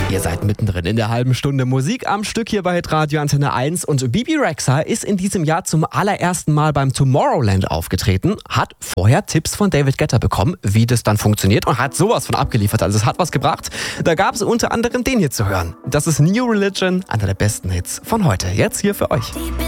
Ihr seid mittendrin in der halben Stunde Musik am Stück hier bei Hitradio Antenne 1 und Bebe Rexha ist in diesem Jahr zum allerersten Mal beim Tomorrowland aufgetreten, hat vorher Tipps von David Guetta bekommen, wie das dann funktioniert und hat sowas von abgeliefert, also es hat was gebracht. Da gab es unter anderem den hier zu hören. Das ist New Religion, einer der besten Hits von heute, jetzt hier für euch.